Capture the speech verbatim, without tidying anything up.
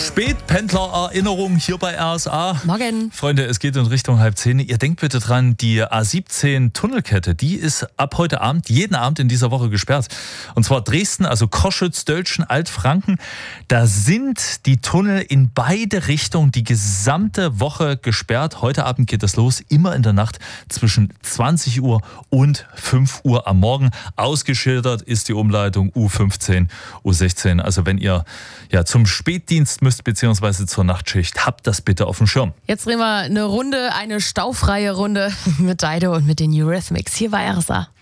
Spätpendler-Erinnerung hier bei R S A. Morgen. Freunde, es geht in Richtung halb zehn. Ihr denkt bitte dran, die A siebzehn Tunnelkette, die ist ab heute Abend, jeden Abend in dieser Woche gesperrt. Und zwar Dresden, also Koschütz, Dölzschen, Altfranken. Da sind die Tunnel in beide Richtungen die gesamte Woche gesperrt. Heute Abend geht das los, immer in der Nacht zwischen zwanzig Uhr und fünf Uhr am Morgen. Ausgeschildert ist die Umleitung U fünfzehn, U sechzehn. Also wenn ihr ja zum Spätdienst müsst, beziehungsweise zur Nachtschicht, habt das bitte auf dem Schirm. Jetzt drehen wir eine Runde, eine staufreie Runde mit Dido und mit den Eurythmics. Hier bei R S A.